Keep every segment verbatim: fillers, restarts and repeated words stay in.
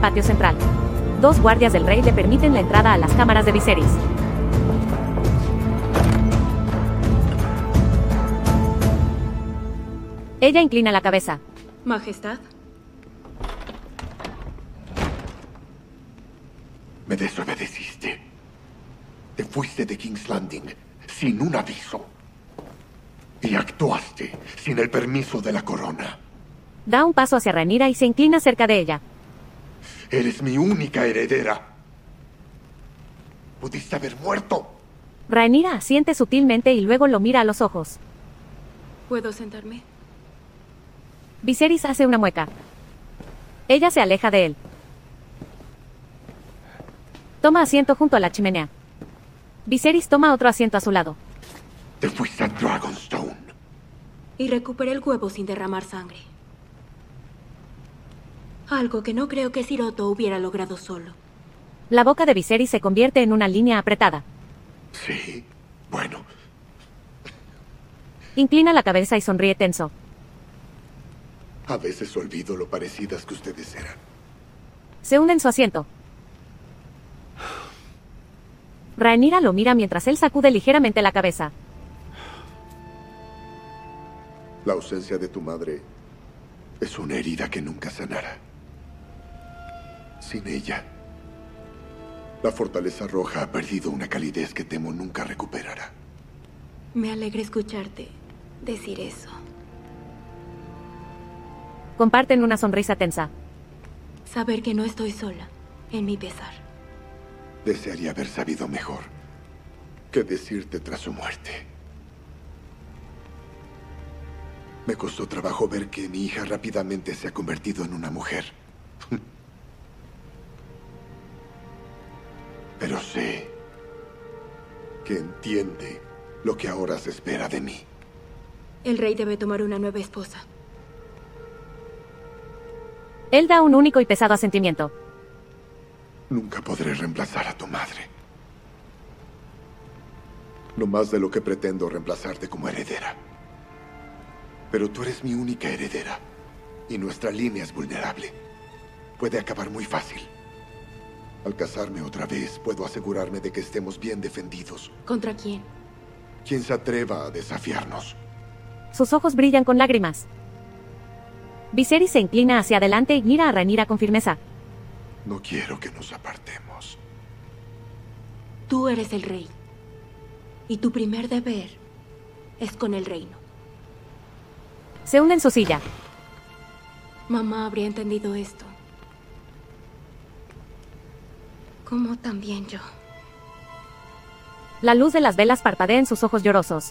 patio central. Dos guardias del rey le permiten la entrada a las cámaras de Viserys. Ella inclina la cabeza. Majestad. Me desobedeciste. Te fuiste de King's Landing sin un aviso. Y actuaste sin el permiso de la corona. Da un paso hacia Rhaenyra y se inclina cerca de ella. Eres mi única heredera. Pudiste haber muerto. Rhaenyra asiente sutilmente y luego lo mira a los ojos. ¿Puedo sentarme? Viserys hace una mueca. Ella se aleja de él. Toma asiento junto a la chimenea. Viserys toma otro asiento a su lado. Te fuiste a Dragonstone. Y recuperé el huevo sin derramar sangre. Algo que no creo que Sir Otto hubiera logrado solo. La boca de Viserys se convierte en una línea apretada. Sí, bueno. Inclina la cabeza y sonríe tenso. A veces olvido lo parecidas que ustedes eran. Se hunde en su asiento. Rhaenyra lo mira mientras él sacude ligeramente la cabeza. La ausencia de tu madre es una herida que nunca sanará. Sin ella, la Fortaleza Roja ha perdido una calidez que temo nunca recuperará. Me alegra escucharte decir eso. Comparten una sonrisa tensa. Saber que no estoy sola en mi pesar. Desearía haber sabido mejor que decirte tras su muerte. Me costó trabajo ver que mi hija rápidamente se ha convertido en una mujer. Pero sé que entiende lo que ahora se espera de mí. El rey debe tomar una nueva esposa. Él da un único y pesado asentimiento. Nunca podré reemplazar a tu madre. No más de lo que pretendo reemplazarte como heredera. Pero tú eres mi única heredera. Y nuestra línea es vulnerable. Puede acabar muy fácil. Al casarme otra vez, puedo asegurarme de que estemos bien defendidos. ¿Contra quién? Quien se atreva a desafiarnos. Sus ojos brillan con lágrimas. Viserys se inclina hacia adelante y mira a Rhaenyra con firmeza. No quiero que nos apartemos. Tú eres el rey. Y tu primer deber es con el reino. Se hunde en su silla. Mamá habría entendido esto. Como también yo. La luz de las velas parpadea en sus ojos llorosos.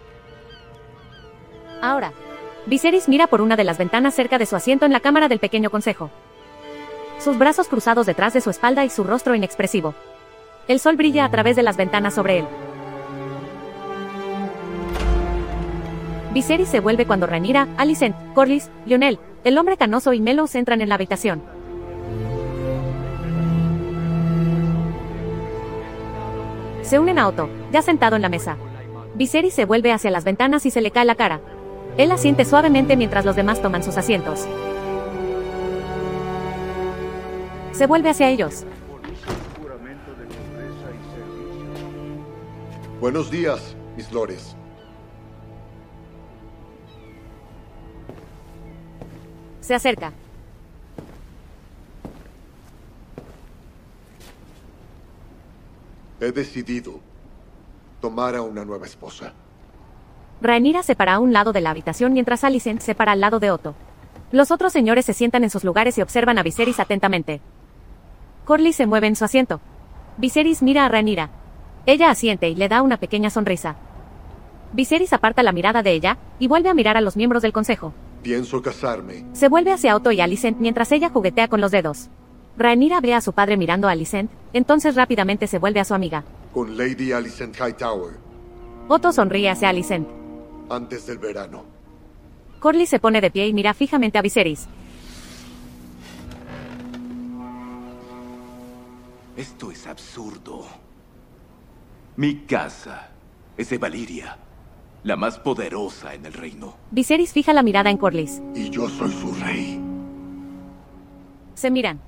Ahora, Viserys mira por una de las ventanas cerca de su asiento en la cámara del pequeño consejo. Sus brazos cruzados detrás de su espalda y su rostro inexpresivo. El sol brilla a través de las ventanas sobre él. Viserys se vuelve cuando Rhaenyra, Alicent, Corlys, Lionel, el hombre canoso y Melos entran en la habitación. Se unen a Otto, ya sentado en la mesa. Viserys se vuelve hacia las ventanas y se le cae la cara. Él asiente suavemente mientras los demás toman sus asientos. Se vuelve hacia ellos. Buenos días, mis lores. Se acerca. He decidido tomar a una nueva esposa. Rhaenyra se para a un lado de la habitación mientras Alicent se para al lado de Otto. Los otros señores se sientan en sus lugares y observan a Viserys atentamente. Corlys se mueve en su asiento. Viserys mira a Rhaenyra. Ella asiente y le da una pequeña sonrisa. Viserys aparta la mirada de ella y vuelve a mirar a los miembros del consejo. Pienso casarme. Se vuelve hacia Otto y Alicent mientras ella juguetea con los dedos. Rhaenyra ve a su padre mirando a Alicent, entonces rápidamente se vuelve a su amiga. Con Lady Alicent Hightower. Otto sonríe hacia Alicent. Antes del verano. Corlys se pone de pie y mira fijamente a Viserys. Esto es absurdo. Mi casa es de Valyria, la más poderosa en el reino. Viserys fija la mirada en Corlys. Y yo soy su rey. Se miran.